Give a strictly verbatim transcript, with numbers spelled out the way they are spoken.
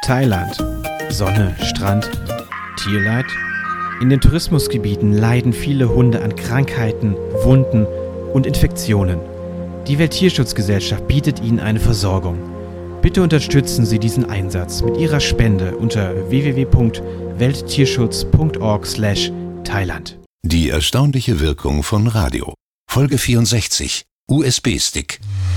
Thailand. Sonne, Strand, Tierleid? In den Tourismusgebieten leiden viele Hunde an Krankheiten, Wunden und Infektionen. Die Welttierschutzgesellschaft bietet ihnen eine Versorgung. Bitte unterstützen Sie diesen Einsatz mit Ihrer Spende unter w w w punkt welttierschutz punkt org slash Thailand. Die erstaunliche Wirkung von Radio. Folge vierundsechzig. U S B-Stick.